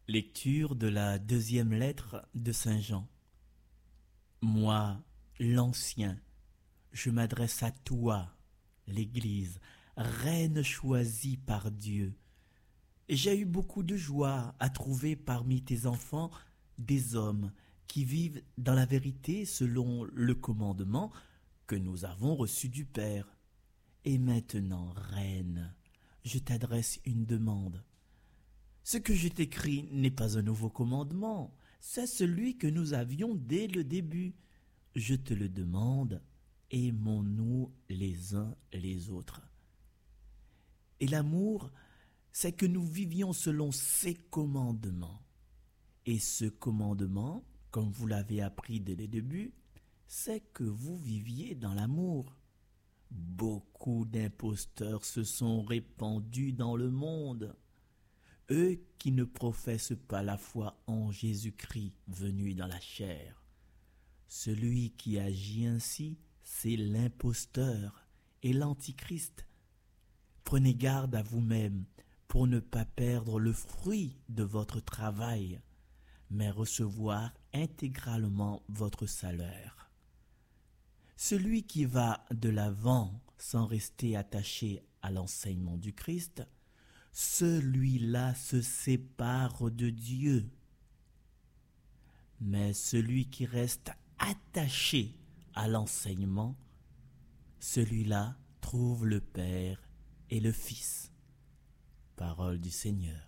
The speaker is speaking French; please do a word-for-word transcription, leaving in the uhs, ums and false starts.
Lecture de la deuxième lettre de Saint Jean. Moi, l'Ancien, je m'adresse à toi, l'Église, reine choisie par Dieu. Et j'ai eu beaucoup de joie à trouver parmi tes enfants des hommes qui vivent dans la vérité selon le commandement que nous avons reçu du Père. Et maintenant, reine, je t'adresse une demande. Ce que je t'écris n'est pas un nouveau commandement, c'est celui que nous avions dès le début. Je te le demande, aimons-nous les uns les autres. Et l'amour, c'est que nous vivions selon ses commandements. Et ce commandement, comme vous l'avez appris dès le début, c'est que vous viviez dans l'amour. Beaucoup d'imposteurs se sont répandus dans le monde. Eux qui ne professent pas la foi en Jésus-Christ venu dans la chair. Celui qui agit ainsi, c'est l'imposteur et l'antichrist. Prenez garde à vous-même pour ne pas perdre le fruit de votre travail, mais recevoir intégralement votre salaire. Celui qui va de l'avant sans rester attaché à l'enseignement du Christ, celui-là se sépare de Dieu. Mais celui qui reste attaché à l'enseignement, celui-là trouve le Père et le Fils. Parole du Seigneur.